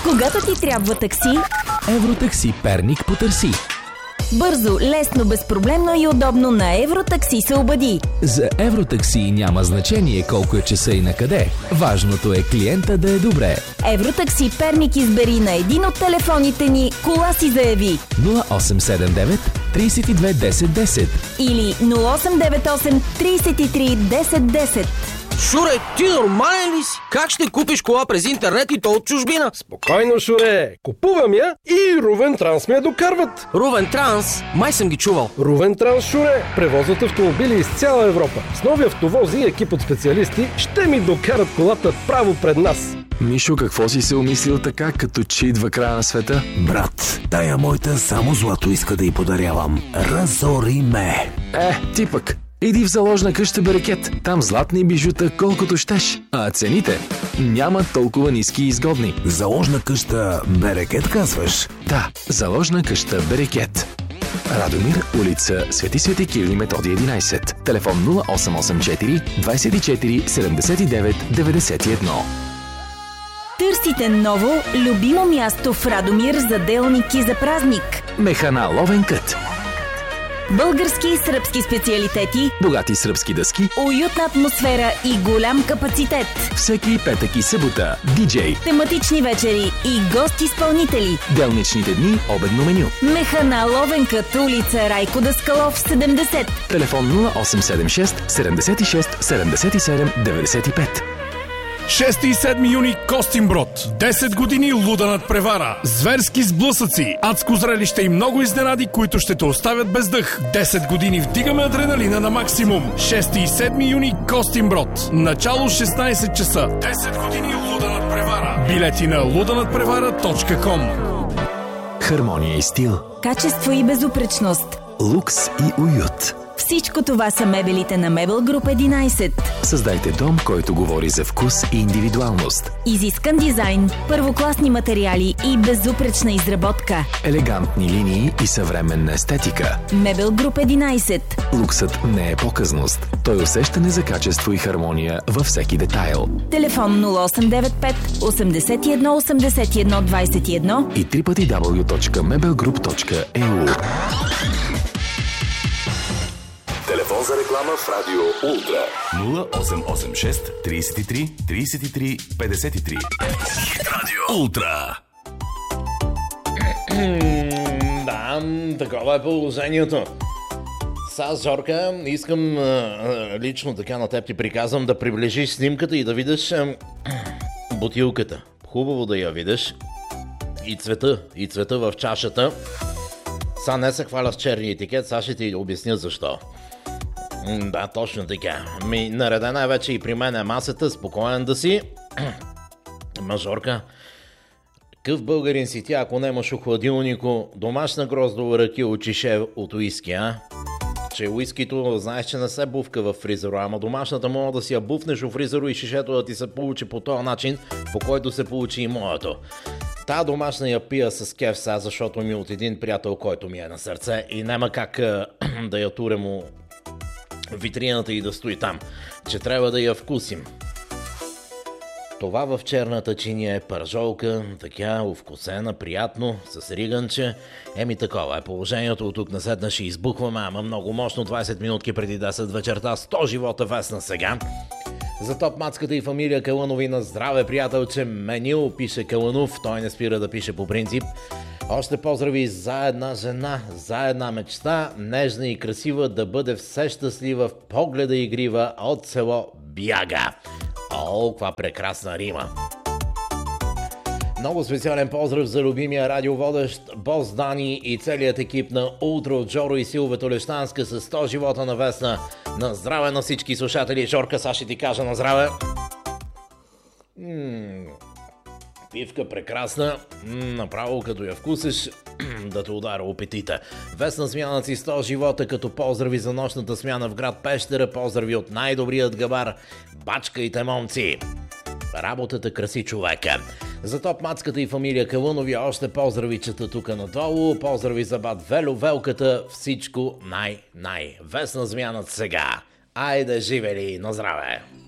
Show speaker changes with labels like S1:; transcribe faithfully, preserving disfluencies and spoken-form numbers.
S1: Когато ти трябва такси,
S2: Евротакси Перник потърси.
S1: бързо, лесно, безпроблемно и удобно на Евротакси се обади.
S2: За Евротакси няма значение колко е часа и на къде. Важното е клиента да е добре.
S1: Евротакси Перник избери на един от телефоните ни, кола си заяви.
S2: нула осем седем девет три две десет десет
S1: Или нула осем девет осем три три десет десет.
S3: Шуре, ти нормален ли си? Как ще купиш кола през интернет и то от чужбина?
S4: Спокойно, Шуре. Купувам я и Рувен Транс ме я докарват.
S3: Рувен Транс? Май съм ги чувал.
S4: Рувен Транс, Шуре, превозват автомобили из цяла Европа. С нови автовози и екип от специалисти ще ми докарат колата право пред нас.
S5: Мишо, какво си се умислил така, като че идва края на света?
S6: Брат, тая моята само злато иска да й подарявам. Разори ме.
S5: Е, ти пък. Иди в заложна къща Берекет. Там златни бижута колкото щеш. А цените няма толкова ниски и изгодни.
S6: Заложна къща Берекет, казваш?
S5: Да, заложна къща Берекет. Радомир, улица Свети Свети Кирил и Методи единайсет. Телефон нула осем осем четири двайсет и четири седемдесет и девет деветдесет и едно.
S1: Търсите ново, любимо място в Радомир за делник и за празник.
S5: Механа Ловен кът.
S1: Български и сръбски специалитети,
S5: Богати сръбски дъски.
S1: уютна атмосфера и голям капацитет.
S5: Всеки петък и събота. Диджей.
S1: Тематични вечери и гост-изпълнители.
S5: Делничните дни обедно меню.
S1: Механа Ловенкът, улица Райко Даскалов, седемдесет.
S5: Телефон нула осем седем шест седемдесет и шест седемдесет и седем деветдесет и пет.
S7: шести и седми юни Костинброд. десет години луда надпревара. Зверски сблъсъци, адско зрелище и много изненади, които ще те оставят без дъх. десет години вдигаме адреналина на максимум. шести и седми юни Костинброд. Начало шестнайсет часа. десет години луда надпревара. Билети на луда надпревара точка ком.
S5: Хармония и стил.
S1: Качество и безупречност.
S5: Лукс и уют.
S1: Всичко това са мебелите на Мебел Груп единайсет.
S5: Създайте дом, който говори за вкус и индивидуалност.
S1: Изискан дизайн, първокласни материали и безупречна изработка.
S5: Елегантни линии и съвременна естетика.
S1: Мебел Груп единайсет.
S5: Луксът не е показност. Той е усещане за качество и хармония във всеки детайл.
S1: Телефон нула осем девет пет осемдесет и едно осемдесет и едно двайсет и едно
S5: и дабъл ю дабъл ю дабъл ю точка мебел груп точка и ю.
S8: Телефон за реклама в Радио Ултра нула осем осем шест трийсет и три трийсет и три петдесет и три. Радио Ултра.
S9: Да, такова е положението. Сега, Зорка, искам а, лично така на теб ти приказвам да приближиш снимката и да видиш а, бутилката. Хубаво да я видиш. И цвета, и цвета в чашата. Сега не се хваля с черния етикет, сега ще ти обясня защо. Да, точно така. Ми, наредена е вече и при мен е масата, спокоен да си. Мажорка, къв българин си тя, ако немаш у хладилнико домашна гроздова ракия от чише от уиски, а? Че уискито, знаеш, че не се бувка в фризера, ама домашната мога да си я буфнеш у фризера и шишето да ти се получи по този начин, по който се получи и моето. Та домашна я пия с кеф сега, защото ми от един приятел, който ми е на сърце и няма как а, да я турем у витрината и да стои там, че трябва да я вкусим. Това в черната чиния е пържолка, така овкусена, приятно, с риганче. Еми такова е положението, от тук насетна ще избухваме, ама много мощно, двайсет минутки преди десет вечерта, сто живота весна сега. За топ мацката и фамилия Калънови на здраве, приятелче Менил, пише Калънов, той не спира да пише по принцип. Още поздрави за една жена, за една мечта, нежна и красива, да бъде все щастлива, в погледа игрива от село Бяга. О, каква прекрасна рима! Много специален поздрав за любимия радиоводещ Бос Дани и целият екип на Ултра от Жоро и Силвето Лещанска с сто живота на Весна. На здраве на всички слушатели. Жорка, сега ще ти кажа на здраве. М-м, пивка прекрасна. М-м, направо като я вкусиш да те удара апетита. Весна смяна си сто живота, като поздрави за нощната смяна в град Пещера. Поздрави от най-добрият габар Бачка и Темонци. Работата краси човека. За топ мацката и фамилия Калънови още поздравичета тук надолу. Поздрави за бат Вело Велката. Всичко най-най. Весна смяна сега. Айде, живели, на здраве!